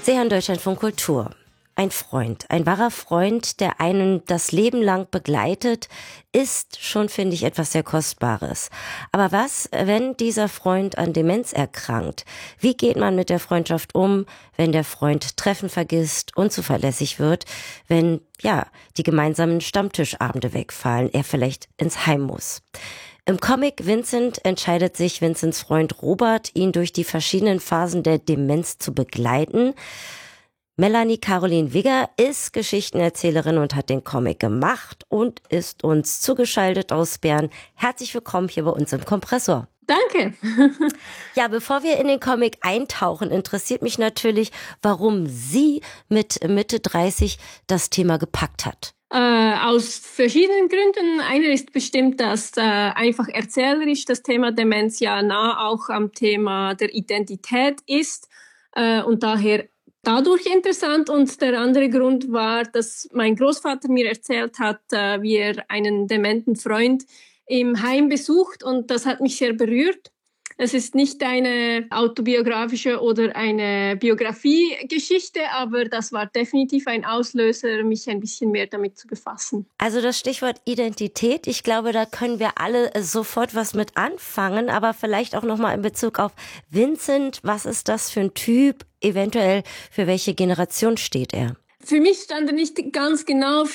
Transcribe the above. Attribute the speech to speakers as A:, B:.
A: Sie hören Deutschlandfunk Kultur. Ein Freund, ein wahrer Freund, der einen das Leben lang begleitet, ist schon, finde ich, etwas sehr Kostbares. Aber was, wenn dieser Freund an Demenz erkrankt? Wie geht man mit der Freundschaft um, wenn der Freund Treffen vergisst, unzuverlässig wird, wenn, die gemeinsamen Stammtischabende wegfallen, er vielleicht ins Heim muss? Im Comic Vincent entscheidet sich Vincents Freund Robert, ihn durch die verschiedenen Phasen der Demenz zu begleiten. Melanie Caroline Wigger ist Geschichtenerzählerin und hat den Comic gemacht und ist uns zugeschaltet aus Bern. Herzlich willkommen hier bei uns im Kompressor.
B: Danke.
A: Ja, bevor wir in den Comic eintauchen, interessiert mich natürlich, warum sie mit Mitte 30 das Thema gepackt hat.
B: Aus verschiedenen Gründen. Einer ist bestimmt, dass einfach erzählerisch das Thema Demenz ja nah auch am Thema der Identität ist und daher dadurch interessant. Und der andere Grund war, dass mein Großvater mir erzählt hat, wie er einen dementen Freund im Heim besucht, und das hat mich sehr berührt. Es ist nicht eine autobiografische oder eine Biografiegeschichte, aber das war definitiv ein Auslöser, mich ein bisschen mehr damit zu befassen.
A: Also das Stichwort Identität, ich glaube, da können wir alle sofort was mit anfangen, aber vielleicht auch nochmal in Bezug auf Vincent, was ist das für ein Typ, eventuell für welche Generation steht er?
B: Für mich stand er nicht ganz genau